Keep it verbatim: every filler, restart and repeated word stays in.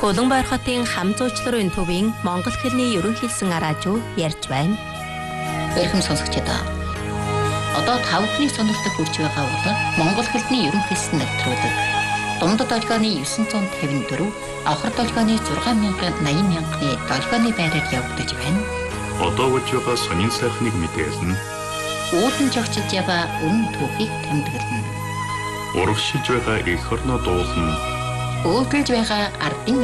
Улаанбаатар хотын хам зуучларын төвийн Монгол хэлний ерөнхийлсэн араажуу ярьж байна. Эрхэм сонсогчдоо. Одоо тавхны сонирхолтой хүрч байгаа бол Монгол хэлний ерөнхийлсэн нэвтрүүлэг. Дундад долгионы девятьсот пятьдесят четыре, авхар долгионы шесть тысяч восемьдесят мянганы долгионы байраар явагдаж байна. Одоо болж байгаа сонин сайхныг мэдээлнэ. Уулын жогчж яваа үнэн түүхийг тэмдэглэнэ. Урагшилж байгаа эх орноо дуулна. Өөдөлж байгаа ардын